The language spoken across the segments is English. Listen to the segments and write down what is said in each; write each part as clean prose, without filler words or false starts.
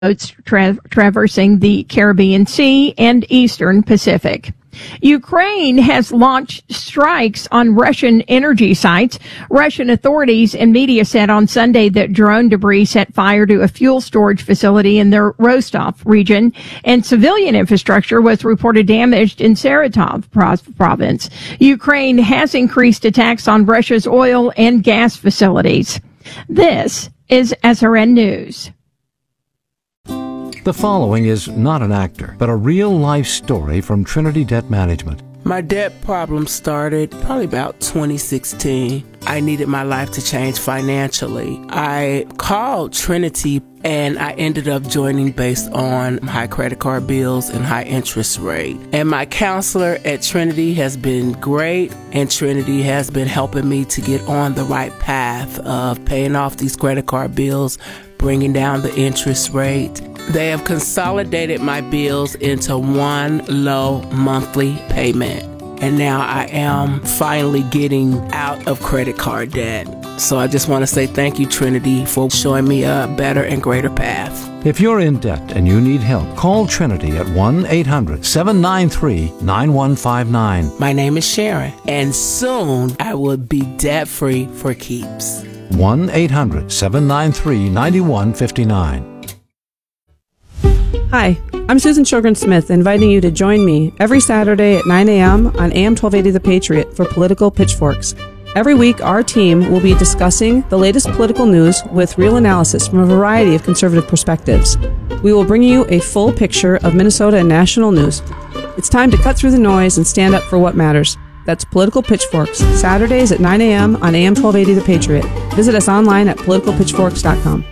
boats traversing the Caribbean Sea and Eastern Pacific. Ukraine has launched strikes on Russian energy sites. Russian authorities and media said on Sunday that drone debris set fire to a fuel storage facility in the Rostov region, and civilian infrastructure was reported damaged in Saratov province. Ukraine has increased attacks on Russia's oil and gas facilities. This is SRN News. The following is not an actor, but a real-life story from Trinity Debt Management. My debt problem started probably about 2016. I needed my life to change financially. I called Trinity and I ended up joining based on high credit card bills and high interest rate. And my counselor at Trinity has been great, and Trinity has been helping me to get on the right path of paying off these credit card bills, bringing down the interest rate. They have consolidated my bills into one low monthly payment. And now I am finally getting out of credit card debt. So I just want to say thank you, Trinity, for showing me a better and greater path. If you're in debt and you need help, call Trinity at 1-800-793-9159. My name is Sharon, and soon I will be debt-free for keeps. 1-800-793-9159. Hi, I'm Susan Sjogren-Smith, inviting you to join me every Saturday at 9 a.m. on AM 1280 The Patriot for Political Pitchforks. Every week, our team will be discussing the latest political news with real analysis from a variety of conservative perspectives. We will bring you a full picture of Minnesota and national news. It's time to cut through the noise and stand up for what matters. That's Political Pitchforks, Saturdays at 9 a.m. on AM 1280 The Patriot. Visit us online at politicalpitchforks.com.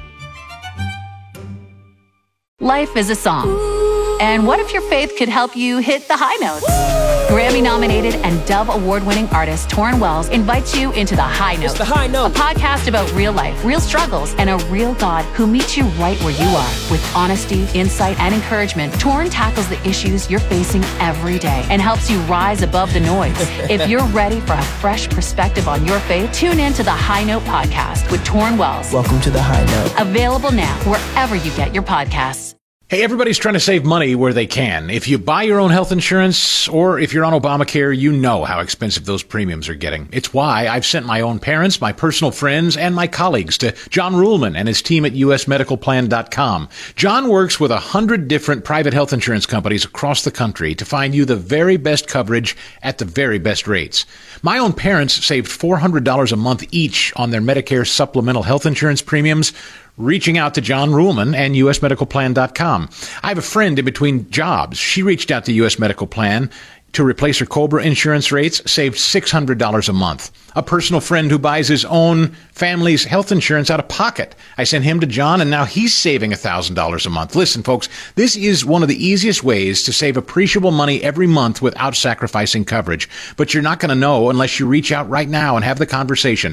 Life is a song. And what if your faith could help you hit the high notes? Grammy-nominated and Dove Award-winning artist Torrin Wells invites you into The High Note. It's The High Note. A podcast about real life, real struggles, and a real God who meets you right where you are. With honesty, insight, and encouragement, Torrin tackles the issues you're facing every day and helps you rise above the noise. If you're ready for a fresh perspective on your faith, tune in to The High Note podcast with Torrin Wells. Welcome to The High Note. Available now wherever you get your podcasts. Hey, everybody's trying to save money where they can. If you buy your own health insurance or if you're on Obamacare, you know how expensive those premiums are getting. It's why I've sent my own parents, my personal friends, and my colleagues to John Ruhlman and his team at usmedicalplan.com. John works with 100 different private health insurance companies across the country to find you the very best coverage at the very best rates. My own parents saved $400 a month each on their Medicare supplemental health insurance premiums, reaching out to John Ruhlman and usmedicalplan.com. I have a friend in between jobs. She reached out to US Medical Plan to replace her COBRA insurance rates, saved $600 a month. A personal friend who buys his own family's health insurance out of pocket. I sent him to John, and now he's saving $1,000 a month. Listen, folks, this is one of the easiest ways to save appreciable money every month without sacrificing coverage. But you're not going to know unless you reach out right now and have the conversation.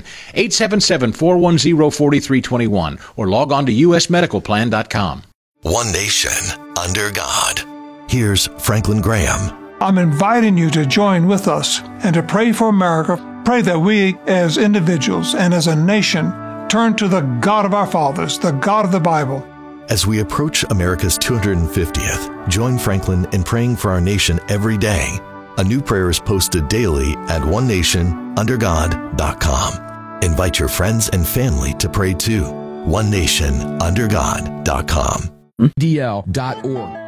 877-410-4321 or log on to usmedicalplan.com. One nation under God. Here's Franklin Graham. I'm inviting you to join with us and to pray for America. Pray that we as individuals and as a nation turn to the God of our fathers, the God of the Bible. As we approach America's 250th, join Franklin in praying for our nation every day. A new prayer is posted daily at onenationundergod.com. Invite your friends and family to pray too. onenationundergod.com. DL.org.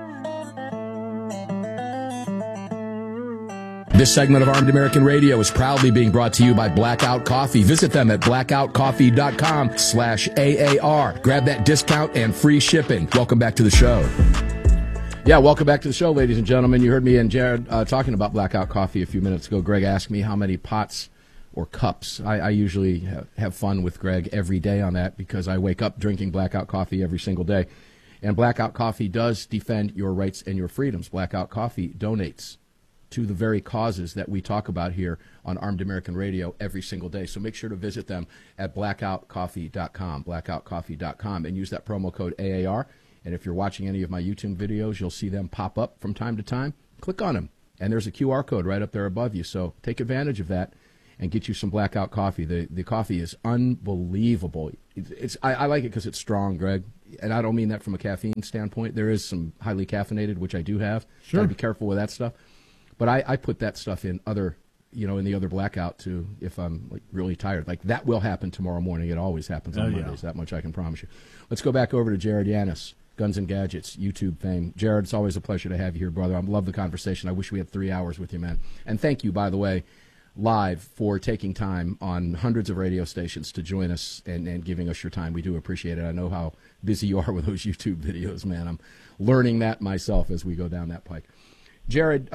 This segment of Armed American Radio is proudly being brought to you by Blackout Coffee. Visit them at blackoutcoffee.com/AAR. Grab that discount and free shipping. Welcome back to the show. Yeah, welcome back to the show, ladies and gentlemen. You heard me and Jared talking about Blackout Coffee a few minutes ago. Greg asked me how many pots or cups. I usually have fun with Greg every day on that because I wake up drinking Blackout Coffee every single day. And Blackout Coffee does defend your rights and your freedoms. Blackout Coffee donates to the very causes that we talk about here on Armed American Radio every single day. So make sure to visit them at blackoutcoffee.com, blackoutcoffee.com, and use that promo code AAR. And if you're watching any of my YouTube videos, you'll see them pop up from time to time. Click on them, and there's a QR code right up there above you. So take advantage of that and get you some Blackout Coffee. The coffee is unbelievable. I like it because it's strong, Greg. and I don't mean that from a caffeine standpoint. There is some highly caffeinated, which I do have. Sure. Got to be careful with that stuff. But I put that stuff in other, in the other blackout too, if I'm like really tired. Like that will happen tomorrow morning. It always happens on Mondays. That much I can promise you. Let's go back over to Jared Yanis, Guns and Gadgets, YouTube fame. Jared, it's always a pleasure to have you here, brother. I love the conversation. I wish we had 3 hours with you, man. And thank you, by the way, live, for taking time on hundreds of radio stations to join us and giving us your time. We do appreciate it. I know how busy you are with those YouTube videos, man. I'm learning that myself as we go down that pike. Jared,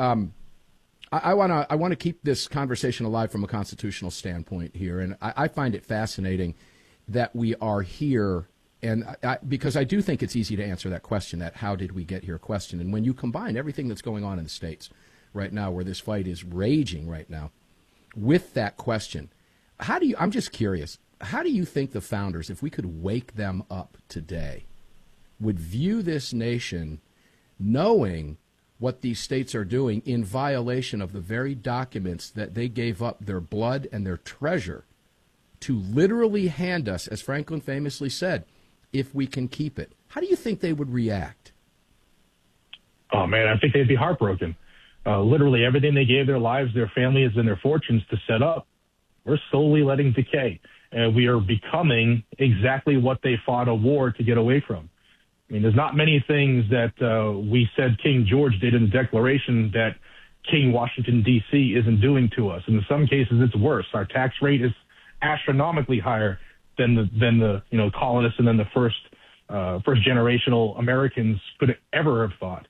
I want to keep this conversation alive from a constitutional standpoint here, and I find it fascinating that we are here, and because I do think it's easy to answer that question, that how did we get here question. And when you combine everything that's going on in the states right now, where this fight is raging right now, with that question, I'm just curious, how do you think the founders, if we could wake them up today, would view this nation knowing what these states are doing in violation of the very documents that they gave up their blood and their treasure to literally hand us, as Franklin famously said, if we can keep it? How do you think they would react? Oh, man, I think they'd be heartbroken. Literally everything they gave their lives, their families, and their fortunes to set up, we're slowly letting decay. And we are becoming exactly what they fought a war to get away from. I mean, there's not many things that we said King George did in the Declaration that King Washington, D.C. isn't doing to us. And in some cases, it's worse. Our tax rate is astronomically higher than the colonists and then the first generational Americans could ever have thought.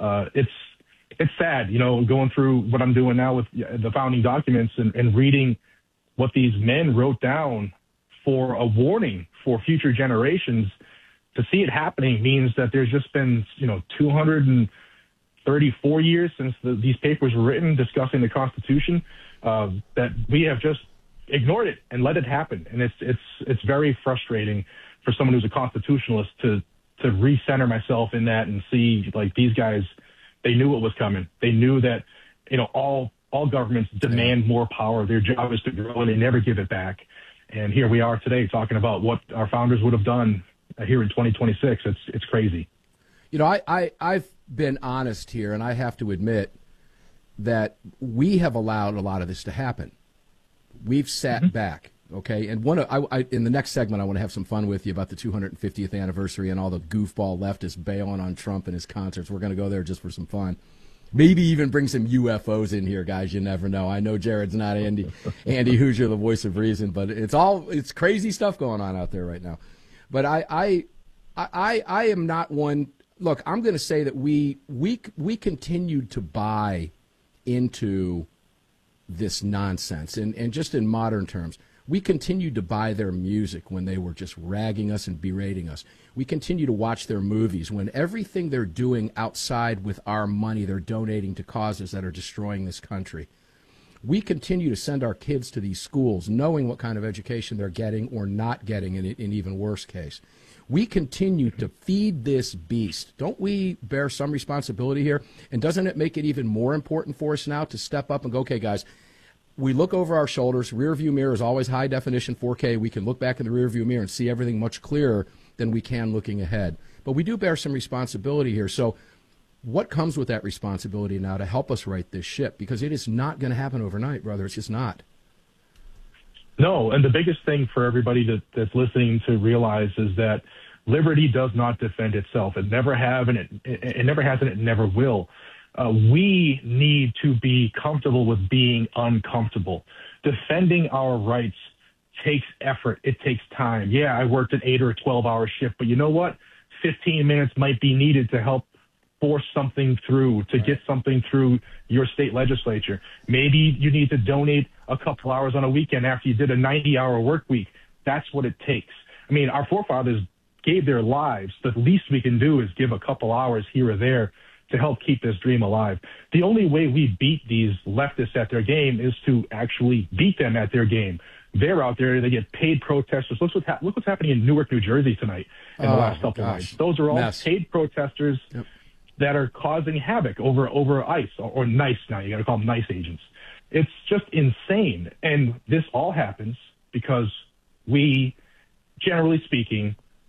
It's sad, going through what I'm doing now with the founding documents and reading what these men wrote down for a warning for future generations. To see it happening means that there's just been, 234 years since these papers were written discussing the Constitution, that we have just ignored it and let it happen. And it's very frustrating for someone who's a constitutionalist to recenter myself in that and see, like, these guys, they knew what was coming. They knew that, all governments demand more power. Their job is to grow, and they never give it back. And here we are today talking about what our founders would have done here in 2026. It's crazy. I've been honest here, and I have to admit that we have allowed a lot of this to happen. We've sat back, okay? And in the next segment, I want to have some fun with you about the 250th anniversary and all the goofball leftists bailing on Trump and his concerts. We're going to go there just for some fun. Maybe even bring some UFOs in here, guys. You never know. I know Jared's not Andy Hoosier, the voice of reason, but it's crazy stuff going on out there right now. But I am not one. Look, I'm going to say that we continued to buy into this nonsense, and just in modern terms, we continued to buy their music when they were just ragging us and berating us. We continue to watch their movies when everything they're doing outside with our money, they're donating to causes that are destroying this country. We continue to send our kids to these schools knowing what kind of education they're getting or not getting in even worse case. We continue to feed this beast. Don't we bear some responsibility here? And doesn't it make it even more important for us now to step up and go, okay, guys, we look over our shoulders. Rear view mirror is always high definition 4K. We can look back in the rear view mirror and see everything much clearer than we can looking ahead. But we do bear some responsibility here. So what comes with that responsibility now to help us right this ship? Because it is not going to happen overnight, brother. It's just not. No, and the biggest thing for everybody that's listening to realize is that liberty does not defend itself. It never have, and it never has, and it never will. We need to be comfortable with being uncomfortable. Defending our rights takes effort. It takes time. Yeah, I worked an 8 or a 12-hour shift, but you know what? 15 minutes might be needed to help force something through, to get something through your state legislature. Maybe you need to donate a couple hours on a weekend after you did a 90-hour work week. That's what it takes. I mean, our forefathers gave their lives. The least we can do is give a couple hours here or there to help keep this dream alive. The only way we beat these leftists at their game is to actually beat them at their game. They're out there. They get paid protesters. Look what's happening in Newark, New Jersey tonight in the last couple of nights. Those are all paid protesters that are causing havoc over ICE or NICE now. You got to call them NICE agents. It's just insane. And this all happens because we, generally speaking,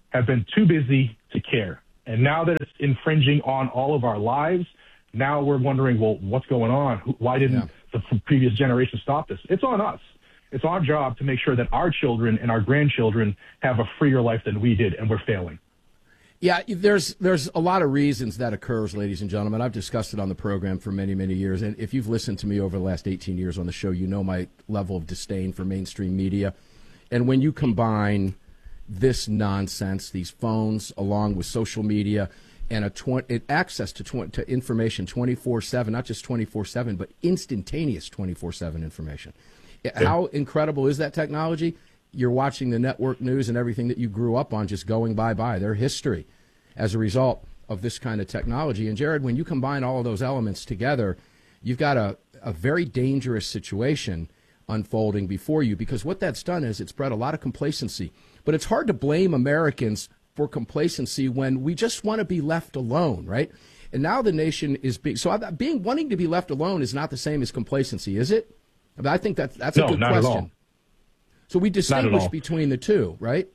have been too busy to care. And now that it's infringing on all of our lives, now we're wondering, well, what's going on? Why didn't the previous generation stop this? It's on us. It's our job to make sure that our children and our grandchildren have a freer life than we did, and we're failing. Yeah, there's a lot of reasons that occurs, ladies and gentlemen. I've discussed it on the program for many, many years. And if you've listened to me over the last 18 years on the show, you know my level of disdain for mainstream media. And when you combine this nonsense, these phones, along with social media, and access to information 24/7, not just 24/7, but instantaneous 24/7 information. How incredible is that technology? You're watching the network news and everything that you grew up on just going bye-bye. Their history as a result of this kind of technology. And, Jared, when you combine all of those elements together, you've got a very dangerous situation unfolding before you, because what that's done is it's bred a lot of complacency. But it's hard to blame Americans for complacency when we just want to be left alone, right? And now the nation is wanting to be left alone is not the same as complacency, is it? I mean, I think that's a good not question. At all. So we distinguish between the two, right?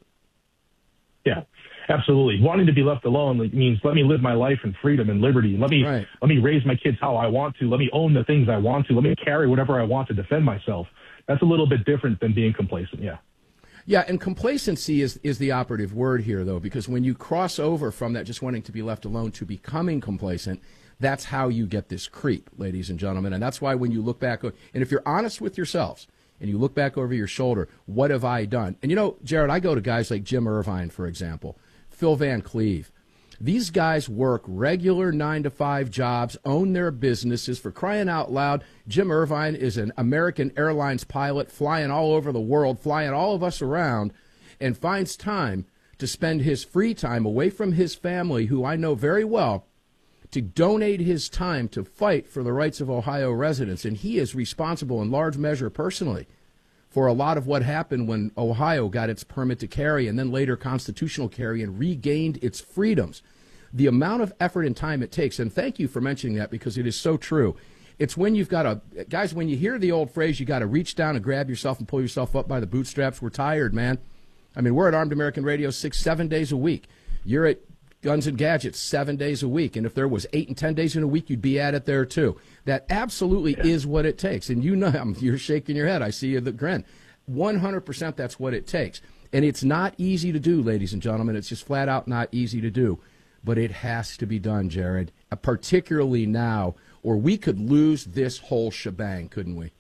Yeah, absolutely. Wanting to be left alone means let me live my life in freedom and liberty. Let me raise my kids how I want to. Let me own the things I want to. Let me carry whatever I want to defend myself. That's a little bit different than being complacent. Yeah. Yeah, and complacency is the operative word here, though, because when you cross over from that just wanting to be left alone to becoming complacent, that's how you get this creep, ladies and gentlemen. And that's why when you look back, and if you're honest with yourselves and you look back over your shoulder, what have I done? And, you know, Jared, I go to guys like Jim Irvine, for example, Phil Van Cleve. These guys work regular 9-to-5 jobs, own their businesses. For crying out loud, Jim Irvine is an American Airlines pilot flying all over the world, flying all of us around, and finds time to spend his free time away from his family, who I know very well, to donate his time to fight for the rights of Ohio residents. And he is responsible in large measure personally for a lot of what happened when Ohio got its permit to carry and then later constitutional carry and regained its freedoms. The amount of effort and time it takes, and thank you for mentioning that because it is so true. It's when you've got guys, when you hear the old phrase, you got to reach down and grab yourself and pull yourself up by the bootstraps. We're tired, man. I mean, we're at Armed American Radio 6-7 days a week. You're at Guns and Gadgets 7 days a week. And if there was 8 and 10 days in a week, you'd be at it there too. That absolutely is what it takes. And you know, you're shaking your head. I see you the grin. 100% that's what it takes. And it's not easy to do, ladies and gentlemen. It's just flat out not easy to do. But it has to be done, Jared, particularly now, or we could lose this whole shebang, couldn't we?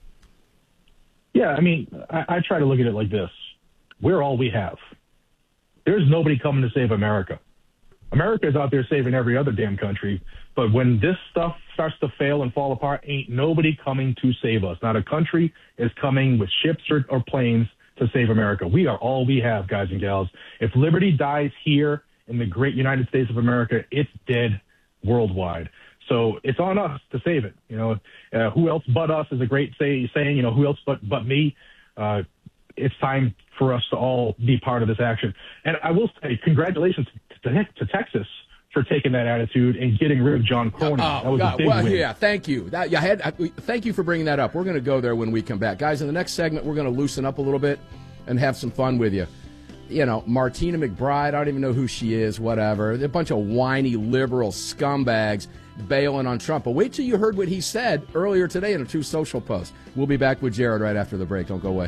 Yeah, I mean, I try to look at it like this. We're all we have. There's nobody coming to save America. America is out there saving every other damn country, but when this stuff starts to fail and fall apart, ain't nobody coming to save us. Not a country is coming with ships or planes to save America. We are all we have, guys and gals. If liberty dies here in the great United States of America, it's dead worldwide. So it's on us to save it. You know, who else but us is a great saying, you know, who else but me? It's time for us to all be part of this action. And I will say congratulations to Texas for taking that attitude and getting rid of John Cornyn. That was a big win. Yeah, thank you. Thank you for bringing that up. We're going to go there when we come back. Guys, in the next segment, we're going to loosen up a little bit and have some fun with you. You know, Martina McBride, I don't even know who she is, whatever. They're a bunch of whiny liberal scumbags bailing on Trump. But wait till you heard what he said earlier today in a Truth Social post. We'll be back with Jared right after the break. Don't go away.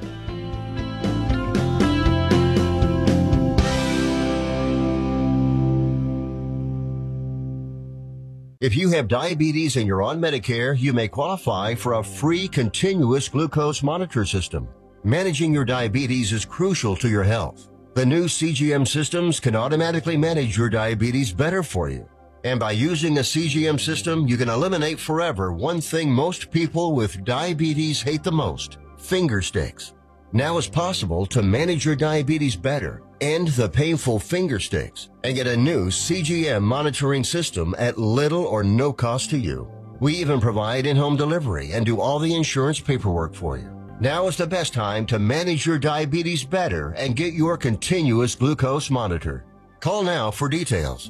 If you have diabetes and you're on Medicare, you may qualify for a free continuous glucose monitor system. Managing your diabetes is crucial to your health. The new CGM systems can automatically manage your diabetes better for you. And by using a CGM system, you can eliminate forever one thing most people with diabetes hate the most: finger sticks. Now it's possible to manage your diabetes better, end the painful finger sticks, and get a new CGM monitoring system at little or no cost to you. We even provide in-home delivery and do all the insurance paperwork for you. Now is the best time to manage your diabetes better and get your continuous glucose monitor. Call now for details.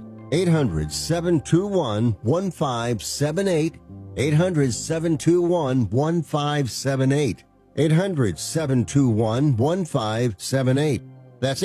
800-721-1578. 800-721-1578. 800-721-1578. That's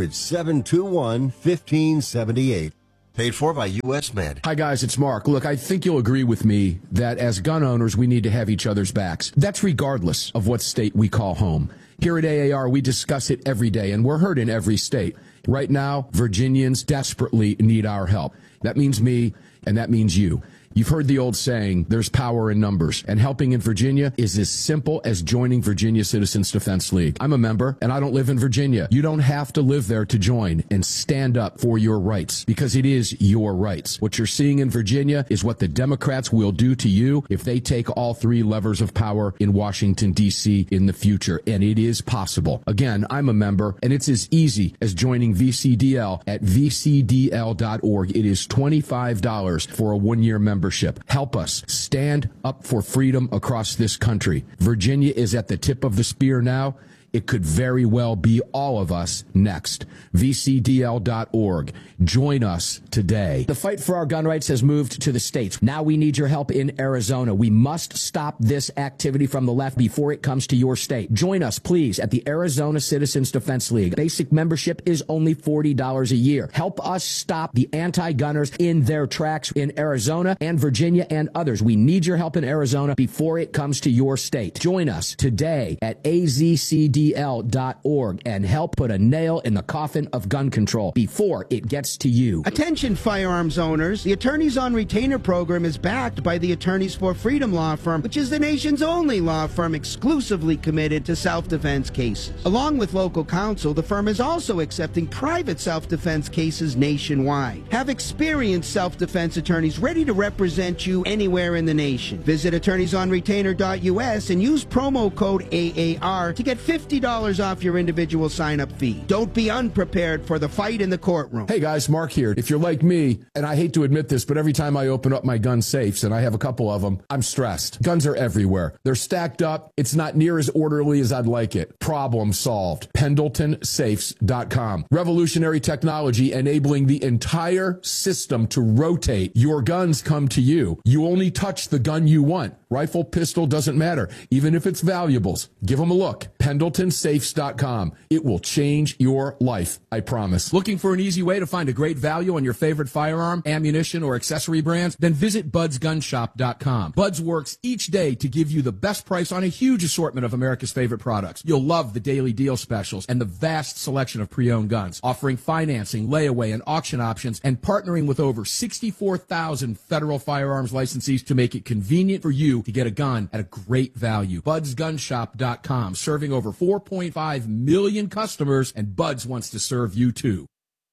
800-721-1578. Paid for by U.S. Med. Hi, guys, it's Mark. Look, I think you'll agree with me that as gun owners, we need to have each other's backs. That's regardless of what state we call home. Here at AAR, we discuss it every day, and we're heard in every state. Right now, Virginians desperately need our help. That means me, and that means you. You've heard the old saying, there's power in numbers, and helping in Virginia is as simple as joining Virginia Citizens Defense League. I'm a member, and I don't live in Virginia. You don't have to live there to join and stand up for your rights, because it is your rights. What you're seeing in Virginia is what the Democrats will do to you if they take all three levers of power in Washington, D.C. in the future, and it is possible. Again, I'm a member, and it's as easy as joining VCDL at vcdl.org. It is $25 for a one-year membership. Help us stand up for freedom across this country. Virginia is at the tip of the spear now. It could very well be all of us next. VCDL.org. Join us today. The fight for our gun rights has moved to the states. Now we need your help in Arizona. We must stop this activity from the left before it comes to your state. Join us, please, at the Arizona Citizens Defense League. Basic membership is only $40 a year. Help us stop the anti-gunners in their tracks in Arizona and Virginia and others. We need your help in Arizona before it comes to your state. Join us today at AZCD.org and help put a nail in the coffin of gun control before it gets to you. Attention firearms owners. The Attorneys on Retainer program is backed by the Attorneys for Freedom law firm, which is the nation's only law firm exclusively committed to self-defense cases. Along with local counsel, the firm is also accepting private self-defense cases nationwide. Have experienced self-defense attorneys ready to represent you anywhere in the nation. Visit attorneysonretainer.us and use promo code AAR to get $50 off your individual sign-up fee. Don't be unprepared for the fight in the courtroom. Hey guys, Mark here. If you're like me, and I hate to admit this, but every time I open up my gun safes, and I have a couple of them, I'm stressed. Guns are everywhere. They're stacked up. It's not near as orderly as I'd like it. Problem solved. PendletonSafes.com. Revolutionary technology enabling the entire system to rotate. Your guns come to you. You only touch the gun you want. Rifle, pistol, doesn't matter. Even if it's valuables. Give them a look. PendletonSafes.com. It will change your life, I promise. Looking for an easy way to find a great value on your favorite firearm, ammunition, or accessory brands? Then visit BudsGunShop.com. Buds works each day to give you the best price on a huge assortment of America's favorite products. You'll love the daily deal specials and the vast selection of pre-owned guns, offering financing, layaway, and auction options, and partnering with over 64,000 federal firearms licensees to make it convenient for you to get a gun at a great value. BudsGunShop.com, serving over 4.5 million customers, and Buds wants to serve you too.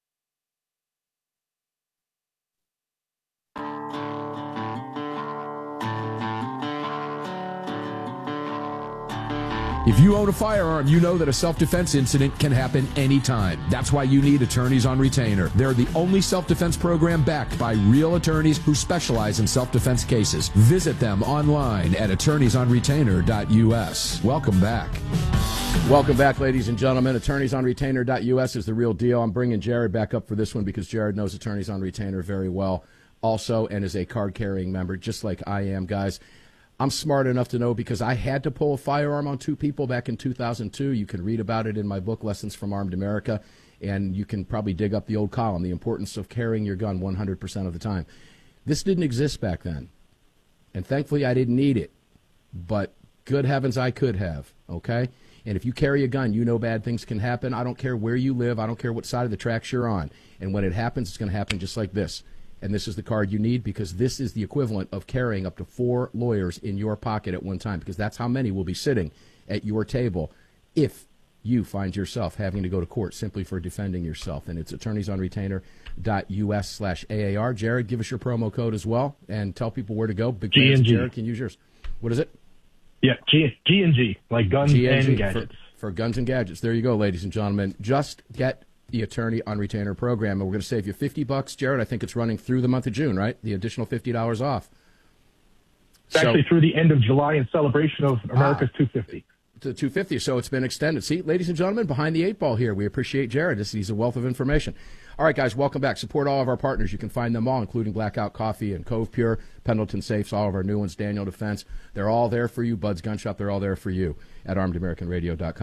If you own a firearm, you know that a self-defense incident can happen anytime. That's why you need Attorneys on Retainer. They're the only self-defense program backed by real attorneys who specialize in self-defense cases. Visit them online at attorneysonretainer.us. Welcome back. Welcome back, ladies and gentlemen. AttorneysOnRetainer.us is the real deal. I'm bringing Jared back up for this one because Jared knows Attorneys on Retainer very well also and is a card-carrying member, just like I am, guys. I'm smart enough to know because I had to pull a firearm on two people back in 2002. You can read about it in my book, Lessons from Armed America, and you can probably dig up the old column, The Importance of Carrying Your Gun 100% of the Time. This didn't exist back then, and thankfully I didn't need it, but good heavens I could have, okay? And if you carry a gun, you know bad things can happen. I don't care where you live. I don't care what side of the tracks you're on. And when it happens, it's going to happen just like this. And this is the card you need because this is the equivalent of carrying up to 4 lawyers in your pocket at one time, because that's how many will be sitting at your table if you find yourself having to go to court simply for defending yourself. And it's attorneysonretainer.us/AAR. Jared, give us your promo code as well and tell people where to go. Big fans of Jared can use yours. What is it? Yeah, G&G, like guns and gadgets. For guns and gadgets. There you go, ladies and gentlemen. Just get the Attorney on Retainer program, and we're going to save you $50, Jared. I think it's running through the month of June, right? The additional $50 off. It's actually through the end of July in celebration of America's 250. To 250, so it's been extended. See, ladies and gentlemen, behind the 8 ball here. We appreciate Jared. He's a wealth of information. All right, guys, welcome back. Support all of our partners. You can find them all, including Blackout Coffee and Cove Pure, Pendleton Safes, all of our new ones, Daniel Defense. They're all there for you. Bud's Gun Shop, they're all there for you at ArmedAmericanRadio.com.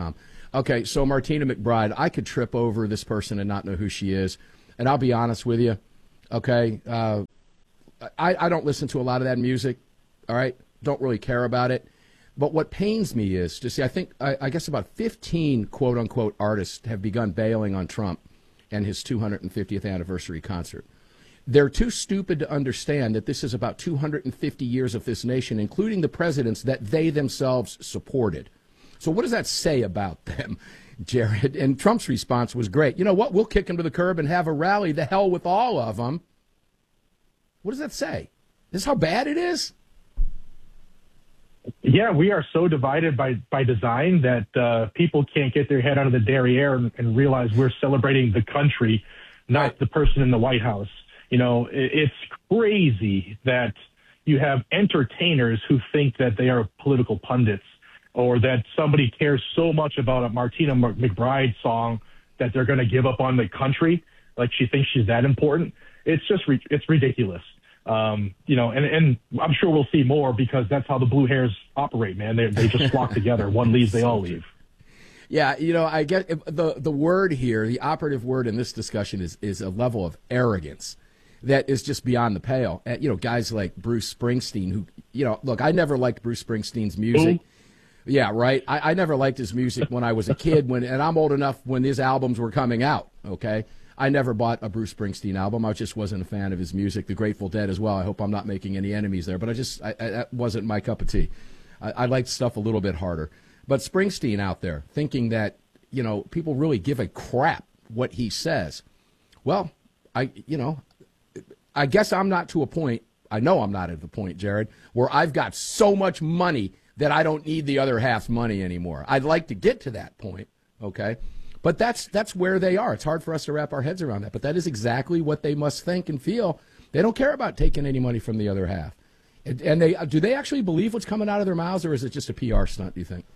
Okay, so Martina McBride, I could trip over this person and not know who she is. And I'll be honest with you, okay? I don't listen to a lot of that music, all right? Don't really care about it. But what pains me is to see, I guess about 15 quote-unquote artists have begun bailing on Trump and his 250th anniversary concert. They're too stupid to understand that this is about 250 years of this nation, including the presidents that they themselves supported. So what does that say about them, Jared? And Trump's response was great. You know what? We'll kick them to the curb and have a rally. The hell with all of them. What does that say? This is how bad it is? Yeah, we are so divided by design that people can't get their head out of the derriere and realize we're celebrating the country, not the person in the White House. You know, it's crazy that you have entertainers who think that they are political pundits, or that somebody cares so much about a Martina McBride song that they're going to give up on the country, like she thinks she's that important. It's just it's ridiculous. You know, and I'm sure we'll see more, because that's how the blue hairs operate, man. They just flock together. One leaves, they all leave. Yeah, you know, I get the word here, the operative word in this discussion is a level of arrogance that is just beyond the pale. You know, guys like Bruce Springsteen, who, you know, look, I never liked Bruce Springsteen's music. Yeah, right. I never liked his music when I was a kid, and I'm old enough when his albums were coming out, okay? I never bought a Bruce Springsteen album. I just wasn't a fan of his music. The Grateful Dead as well. I hope I'm not making any enemies there, but that wasn't my cup of tea. I liked stuff a little bit harder. But Springsteen out there thinking that, you know, people really give a crap what he says. Well, I guess I'm not to a point, I know I'm not at the point, Jared, where I've got so much money that I don't need the other half's money anymore. I'd like to get to that point, okay? But that's where they are. It's hard for us to wrap our heads around that. But that is exactly what they must think and feel. They don't care about taking any money from the other half. And do they actually believe what's coming out of their mouths, or is it just a PR stunt, do you think?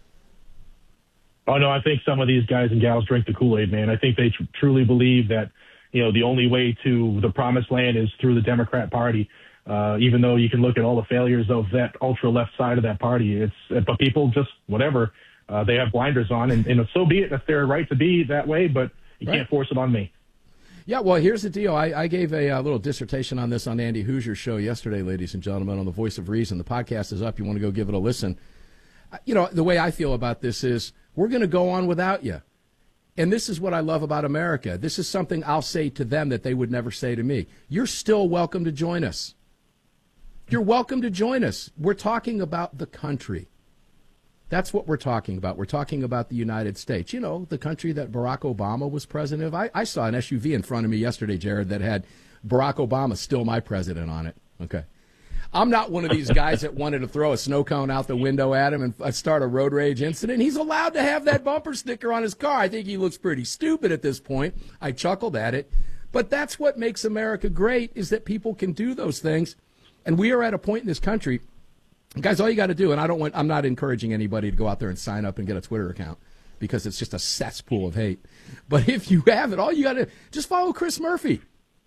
Oh, no, I think some of these guys and gals drink the Kool-Aid, man. I think they truly believe that, you know, the only way to the promised land is through the Democrat Party. Even though you can look at all the failures of that ultra-left side of that party, but people just, whatever, they have blinders on, and so be it if they're right to be that way, but you can't force it on me. Yeah, well, here's the deal. I gave a little dissertation on this on Andy Hoosier's show yesterday, ladies and gentlemen, on the Voice of Reason. The podcast is up. You want to go give it a listen. You know, the way I feel about this is we're going to go on without you. And this is what I love about America. This is something I'll say to them that they would never say to me. You're still welcome to join us. You're welcome to join us. We're talking about the country. That's what we're talking about. We're talking about the United States. You know, the country that Barack Obama was president of. I saw an SUV in front of me yesterday, Jared, that had Barack Obama, still my president, on it. Okay. I'm not one of these guys that wanted to throw a snow cone out the window at him and start a road rage incident. He's allowed to have that bumper sticker on his car. I think he looks pretty stupid at this point. I chuckled at it. But that's what makes America great, is that people can do those things. And we are at a point in this country, guys, all you got to do, and I'm not encouraging anybody to go out there and sign up and get a Twitter account, because it's just a cesspool of hate. But if you have it, all you got to just follow Chris Murphy.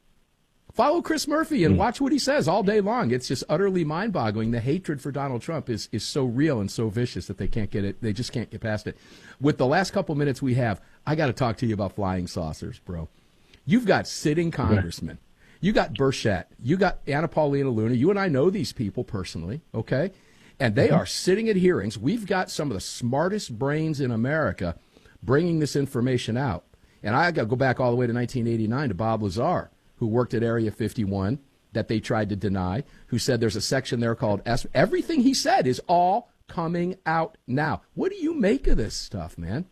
Follow Chris Murphy and watch what he says all day long. It's just utterly mind-boggling. The hatred for Donald Trump is so real and so vicious that they can't get it. They just can't get past it. With the last couple minutes we have, I got to talk to you about flying saucers, bro. You've got sitting congressmen. You got Burchett. You got Anna Paulina Luna. You and I know these people personally, okay? And they are sitting at hearings. We've got some of the smartest brains in America bringing this information out. And I got to go back all the way to 1989 to Bob Lazar, who worked at Area 51, that they tried to deny, who said there's a section there called S. Everything he said is all coming out now. What do you make of this stuff, man?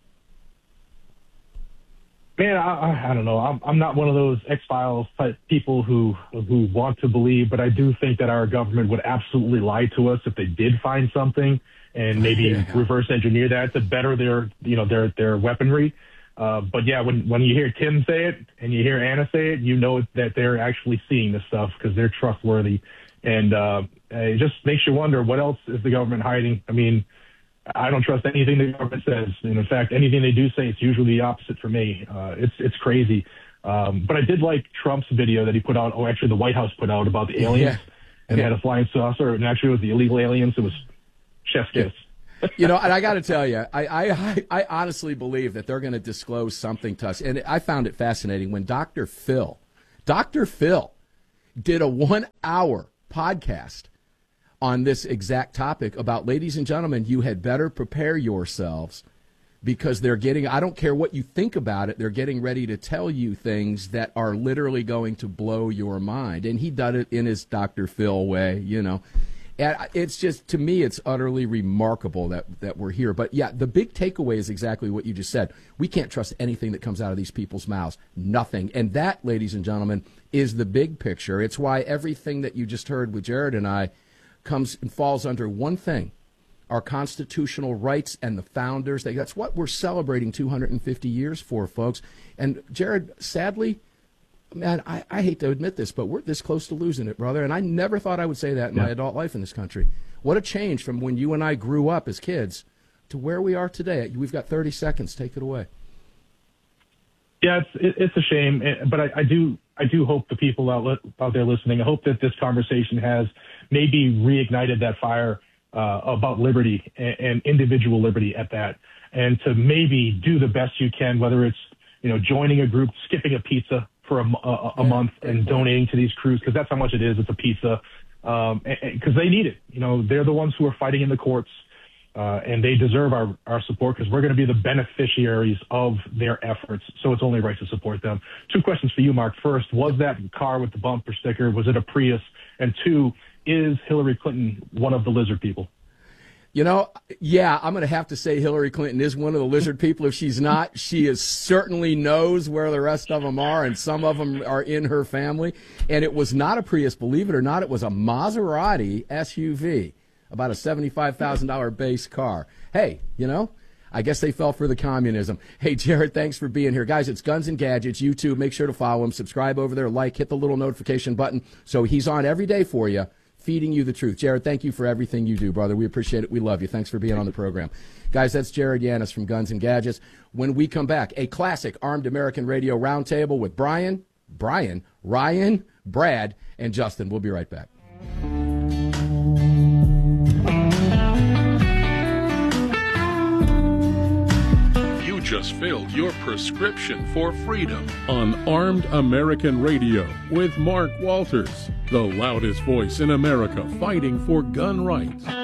Man, I don't know. I'm not one of those X-Files type people who want to believe, but I do think that our government would absolutely lie to us if they did find something and maybe reverse engineer that to better their weaponry. But yeah, when you hear Tim say it and you hear Anna say it, you know that they're actually seeing this stuff because they're trustworthy. And it just makes you wonder, what else is the government hiding? I mean, I don't trust anything the government says. And in fact, anything they do say, it's usually the opposite for me. It's crazy. But I did like Trump's video that he put out, actually the White House put out, about the aliens. And they had a flying saucer, and actually it was the illegal aliens. It was chef's kiss. You know, and I got to tell you, I honestly believe that they're going to disclose something to us. And I found it fascinating when Dr. Phil did a 1-hour podcast on this exact topic about, ladies and gentlemen, you had better prepare yourselves because they're getting, I don't care what you think about it, they're getting ready to tell you things that are literally going to blow your mind. And he did it in his Dr. Phil way, you know. And it's just, to me, it's utterly remarkable that we're here. But, yeah, the big takeaway is exactly what you just said. We can't trust anything that comes out of these people's mouths. Nothing. And that, ladies and gentlemen, is the big picture. It's why everything that you just heard with Jared and I comes and falls under one thing, our constitutional rights and the founders. That's what we're celebrating 250 years for, folks. And, Jared, sadly, man, I hate to admit this, but we're this close to losing it, brother. And I never thought I would say that in my adult life in this country. What a change from when you and I grew up as kids to where we are today. We've got 30 seconds. Take it away. Yeah, it's a shame, but I do hope the people out there listening, I hope that this conversation has maybe reignited that fire about liberty and individual liberty at that, and to maybe do the best you can, whether it's, you know, joining a group, skipping a pizza for a month and donating to these crews, because that's how much it is. It's a pizza, because they need it. You know, they're the ones who are fighting in the courts, and they deserve our support because we're going to be the beneficiaries of their efforts. So it's only right to support them. 2 questions for you, Mark. First, was that car with the bumper sticker, was it a Prius? And 2, is Hillary Clinton one of the lizard people? You know, yeah, I'm going to have to say Hillary Clinton is one of the lizard people. If she's not, she certainly knows where the rest of them are, and some of them are in her family. And it was not a Prius, believe it or not. It was a Maserati SUV, about a $75,000 base car. Hey, you know, I guess they fell for the communism. Hey, Jared, thanks for being here. Guys, it's Guns and Gadgets. YouTube, make sure to follow him. Subscribe over there, like, hit the little notification button. So he's on every day for you, feeding you the truth. Jared, thank you for everything you do, brother. We appreciate it. We love you. Thanks for being on the program. Guys, that's Jared Yanis from Guns and Gadgets. When we come back, a classic Armed American Radio Roundtable with Brian, Ryan, Brad, and Justin. We'll be right back. Just filled your prescription for freedom on Armed American Radio with Mark Walters, the loudest voice in America fighting for gun rights.